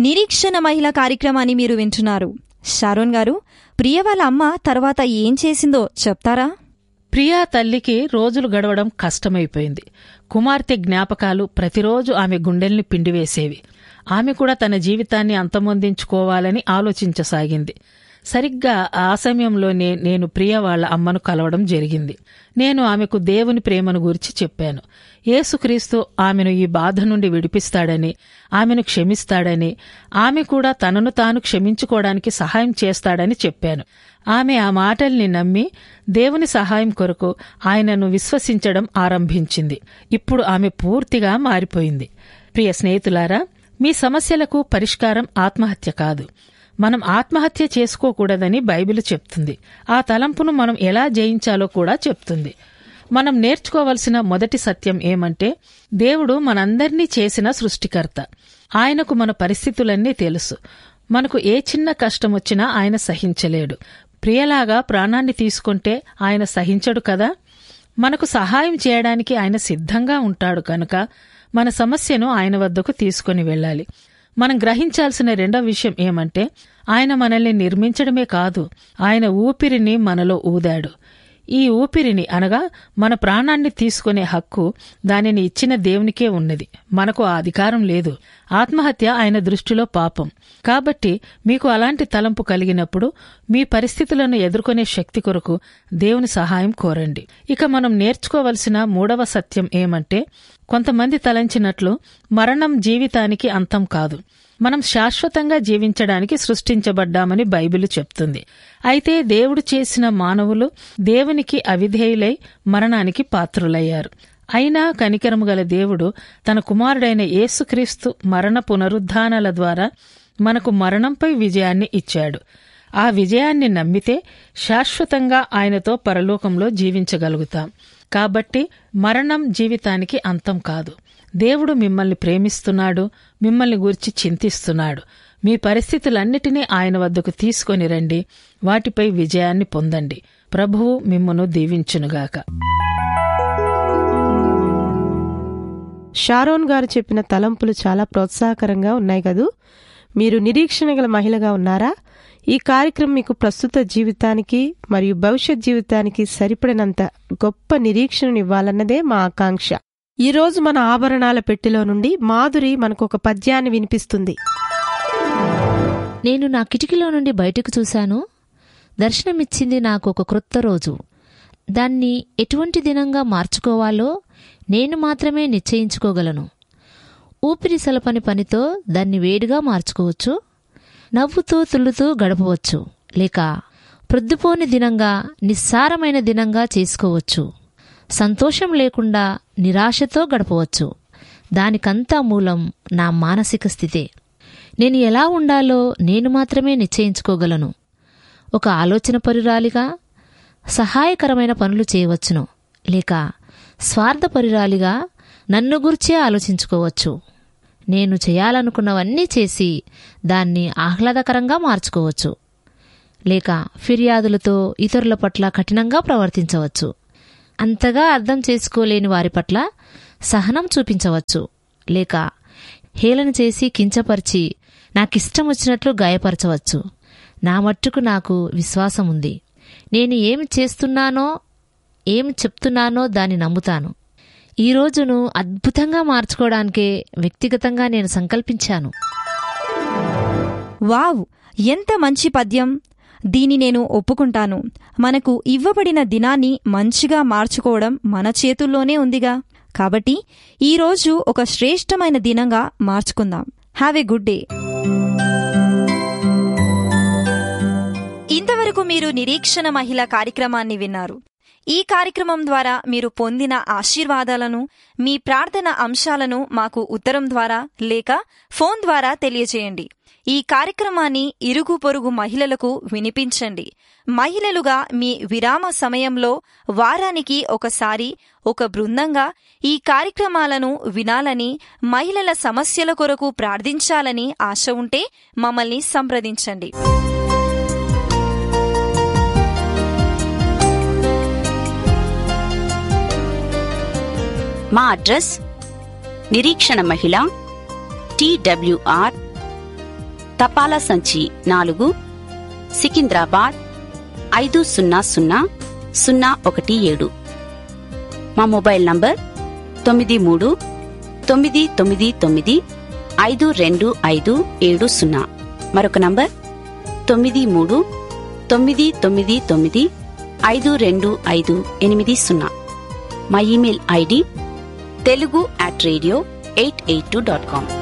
నిరీక్షణ మహిళ కార్యక్రమాన్ని మీరు వింటున్నారు. షారోన్ గారు, ప్రియ వాళ్ళ అమ్మ తర్వాత ఏం చేసిందో చెప్తారా? ప్రియా తల్లికి రోజులు గడవడం కష్టమైపోయింది. కుమార్తె జ్ఞాపకాలు ప్రతిరోజు ఆమె గుండెల్ని పిండివేసేవి. ఆమె కూడా తన జీవితాన్ని అంతమొందించుకోవాలని ఆలోచించసాగింది. సరిగ్గా ఆ సమయంలోనే నేను ప్రియ వాళ్ల అమ్మను కలవడం జరిగింది. నేను ఆమెకు దేవుని ప్రేమను గురించి చెప్పాను. యేసుక్రీస్తు ఆమెను ఈ బాధ నుండి విడిపిస్తాడని, ఆమెను క్షమిస్తాడని, ఆమె కూడా తనను తాను క్షమించుకోవడానికి సహాయం చేస్తాడని చెప్పాను. ఆమె ఆ మాటల్ని నమ్మి దేవుని సహాయం కొరకు ఆయనను విశ్వసించడం ఆరంభించింది. ఇప్పుడు ఆమె పూర్తిగా మారిపోయింది. ప్రియ స్నేహితులారా, మీ సమస్యలకు పరిష్కారం ఆత్మహత్య కాదు. మనం ఆత్మహత్య చేసుకోకూడదని బైబిలు చెప్తుంది. ఆ తలంపును మనం ఎలా జయించాలో కూడా చెప్తుంది. మనం నేర్చుకోవలసిన మొదటి సత్యం ఏమంటే, దేవుడు మనందర్నీ చేసిన సృష్టికర్త. ఆయనకు మన పరిస్థితులన్నీ తెలుసు. మనకు ఏ చిన్న కష్టమొచ్చినా ఆయన సహించలేడు. ప్రియలాగా ప్రాణాన్ని తీసుకుంటే ఆయన సహించడు కదా. మనకు సహాయం చేయడానికి ఆయన సిద్ధంగా ఉంటాడు కనుక మన సమస్యను ఆయన వద్దకు తీసుకుని వెళ్ళాలి. మనం గ్రహించాల్సిన రెండవ విషయం ఏమంటే, ఆయన మనల్ని నిర్మించడమే కాదు, ఆయన ఊపిరిని మనలో ఊదాడు. ఈ ఊపిరిని అనగా మన ప్రాణాన్ని తీసుకునే హక్కు దానిని ఇచ్చిన దేవునికే ఉన్నది. మనకు ఆ అధికారం లేదు. ఆత్మహత్య ఆయన దృష్టిలో పాపం. కాబట్టి మీకు అలాంటి తలంపు కలిగినప్పుడు మీ పరిస్థితులను ఎదుర్కొనే శక్తి కొరకు దేవుని సహాయం కోరండి. ఇక మనం నేర్చుకోవలసిన మూడవ సత్యం ఏమంటే, కొంతమంది తలంచినట్లు మరణం జీవితానికి అంతం కాదు. మనం శాశ్వతంగా జీవించడానికి సృష్టించబడ్డామని బైబిలు చెప్తుంది. అయితే దేవుడు చేసిన మానవులు దేవునికి అవిధేయులై మరణానికి పాత్రులయ్యారు. అయినా కనికరము గల దేవుడు తన కుమారుడైన యేసుక్రీస్తు మరణ పునరుద్ధానాల ద్వారా మనకు మరణంపై విజయాన్ని ఇచ్చాడు. ఆ విజయాన్ని నమ్మితే శాశ్వతంగా ఆయనతో పరలోకంలో జీవించగలుగుతాం. కాబట్టి మరణం జీవితానికి అంతం కాదు. దేవుడు మిమ్మల్ని ప్రేమిస్తున్నాడు, మిమ్మల్ని గూర్చి చింతిస్తున్నాడు. మీ పరిస్థితులన్నిటినీ ఆయన వద్దకు తీసుకొని రండి, వాటిపై విజయాన్ని పొందండి. ప్రభువు మిమ్మును దీవించునుగాక. షారోన్ గారు చెప్పిన తలంపులు చాలా ప్రోత్సాహకరంగా ఉన్నాయి కదూ. మీరు నిరీక్షణ గల మహిళగా ఉన్నారా? ఈ కార్యక్రమం మీకు ప్రస్తుత జీవితానికి మరియు భవిష్యత్ జీవితానికి సరిపడినంత గొప్ప నిరీక్షణనివ్వాలన్నదే మా ఆకాంక్ష. ఈరోజు మన ఆభరణాల పెట్టెలో నుండి మాధురి మనకు ఒక పద్యాన్ని వినిపిస్తుంది. నేను నా కిటికీలో నుండి బయటకు చూశాను. దర్శనమిచ్చింది నాకు ఒక క్రొత్త రోజు. దాన్ని ఎటువంటి దినంగా మార్చుకోవాలో నేను మాత్రమే నిశ్చయించుకోగలను. ఊపిరి సలపని పనితో దాన్ని వేడిగా మార్చుకోవచ్చు. నవ్వుతూ తుల్లుతూ గడపవచ్చు. లేక ప్రొద్దుపోని దినంగా నిస్సారమైన దినంగా చేసుకోవచ్చు. సంతోషం లేకుండా నిరాశతో గడపవచ్చు. దానికంతా మూలం నా మానసిక స్థితే. నేను ఎలా ఉండాలో నేను మాత్రమే నిశ్చయించుకోగలను. ఒక ఆలోచనపరురాలిగా సహాయకరమైన పనులు చేయవచ్చును. లేక స్వార్థపరురాలిగా నన్ను గుర్చే ఆలోచించుకోవచ్చు. నేను చేయాలనుకున్నవన్నీ చేసి దాన్ని ఆహ్లాదకరంగా మార్చుకోవచ్చు. లేక ఫిర్యాదులతో ఇతరుల పట్ల కఠినంగా ప్రవర్తించవచ్చు. అంతగా అర్థం చేసుకోలేని వారి పట్ల సహనం చూపించవచ్చు. లేక హేళన చేసి కించపరిచి నాకిష్టం వచ్చినట్లు గాయపరచవచ్చు. నా మట్టుకు నాకు విశ్వాసం ఉంది. నేను ఏమి చేస్తున్నానో ఏమి చెప్తున్నానో దాన్ని నమ్ముతాను. ఈ రోజును అద్భుతంగా మార్చుకోవడానికే వ్యక్తిగతంగా నేను సంకల్పించాను. వావ్, ఎంత మంచి పద్యం! దీని నేను ఒప్పుకుంటాను. మనకు ఇవ్వబడిన దినాన్ని మంచిగా మార్చుకోవడం మన చేతుల్లోనే ఉందిగా. కాబట్టి ఈరోజు ఒక శ్రేష్టమైన దినంగా మార్చుకుందాం. Have a good day. ఇంతవరకు మీరు నిరీక్షణ మహిళ కార్యక్రమాన్ని విన్నారు. ఈ కార్యక్రమం ద్వారా మీరు పొందిన ఆశీర్వాదాలను, మీ ప్రార్థన అంశాలను మాకు ఉత్తరం ద్వారా లేక ఫోన్ ద్వారా తెలియజేయండి. ఈ కార్యక్రమాన్ని ఇరుగు పొరుగు మహిళలకు వినిపించండి. మహిళలుగా మీ విరామ సమయంలో వారానికి ఒకసారి ఒక బృందంగా ఈ కార్యక్రమాలను వినాలని, మహిళల సమస్యల కొరకు ప్రార్థించాలని ఆశ ఉంటే మమ్మల్ని సంప్రదించండి. మా అడ్రస్ నిరీక్షణ మహిళ, TWR తపాలా సంచి 4, సికింద్రాబాద్ 500017. మా మొబైల్ నంబర్ 93-999-52570. మరొక నంబర్ 93-999-52580. మా ఇమెయిల్ ఐడి telugu@radio882.com.